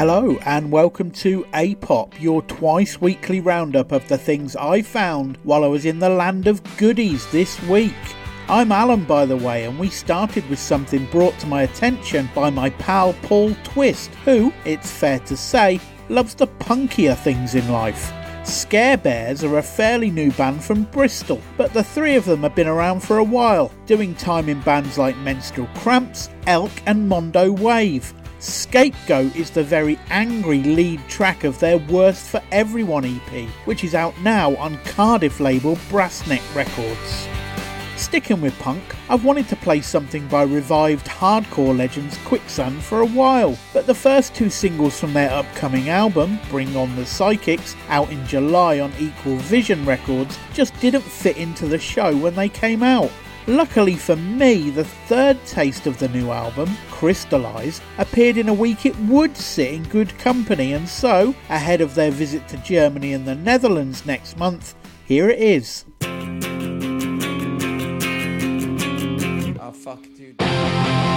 Hello and welcome to A-Pop, your twice weekly roundup of the things I found while I was in the land of goodies this week. I'm Alan, by the way, and we started with something brought to my attention by my pal Paul Twist, who, it's fair to say, loves the punkier things in life. Scare Bears are a fairly new band from Bristol, but the three of them have been around for a while, doing time in bands like Menstrual Cramps, Elk and Mondo Wave. Scapegoat is the very angry lead track of their Worst for Everyone EP, which is out now on Cardiff label Brassneck Records. Sticking with punk, I've wanted to play something by revived hardcore legends Quicksand for a while, but the first two singles from their upcoming album, Bring On The Psychics, out in July on Equal Vision Records, just didn't fit into the show when they came out. Luckily for me, the third taste of the new album, Crystallize, appeared in a week it would sit in good company, and so, ahead of their visit to Germany and the Netherlands next month, here it is. Oh fuck, dude.